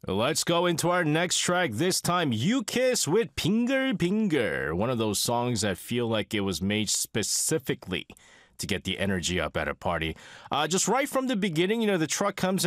Let's go into our next track. This time, You Kiss with Pinger Pinger. One of those songs that feel like it was made specifically to get the energy up at a party. Just right from the beginning, the track comes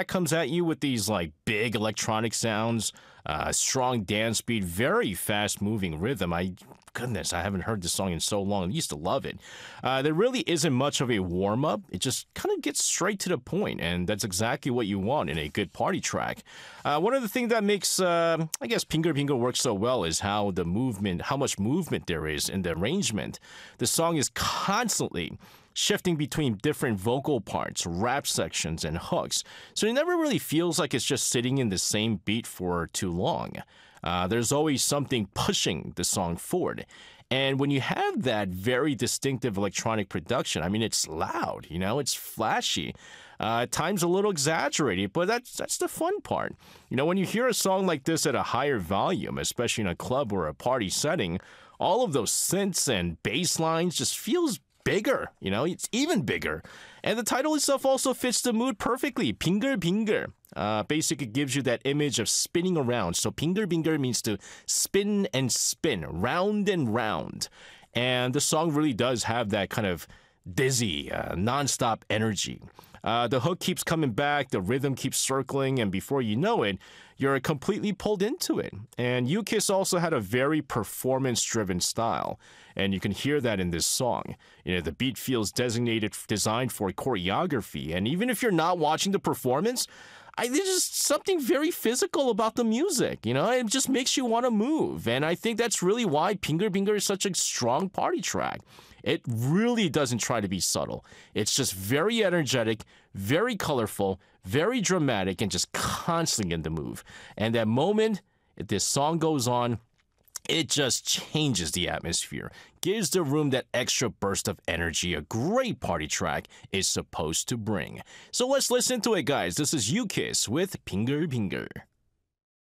at you with these like big electronic sounds, strong dance beat, very fast moving rhythm. Goodness, I haven't heard this song in so long. I used to love it. There really isn't much of a warm up. It just kind of gets straight to the point, and that's exactly what you want in a good party track. One of the things that makes, I guess, Pinger Pinger work so well is how much movement there is in the arrangement. The song is constantly shifting between different vocal parts, rap sections, and hooks. So it never really feels like it's just sitting in the same beat for too long. There's always something pushing the song forward. And when you have that very distinctive electronic production, I mean, it's loud, it's flashy, at times a little exaggerated, but that's the fun part. When you hear a song like this at a higher volume, especially in a club or a party setting, all of those synths and bass lines just feels bigger, it's even bigger. And the title itself also fits the mood perfectly, Pinger Pinger. Basically gives you that image of spinning around. So Pinger Pinger means to spin and spin, round and round. And the song really does have that kind of dizzy, nonstop energy. The hook keeps coming back, the rhythm keeps circling, and before you know it, you're completely pulled into it. And U-KISS also had a very performance-driven style, and you can hear that in this song. The beat feels designed for choreography, and even if you're not watching the performance, there's just something very physical about the music, it just makes you want to move. And I think that's really why Pinger Pinger is such a strong party track. It really doesn't try to be subtle. It's just very energetic, very colorful, very dramatic, and just constantly in the move. And that moment this song goes on, it just changes the atmosphere, gives the room that extra burst of energy a great party track is supposed to bring. So let's listen to it, guys. This is U-KISS with Pinger Pinger.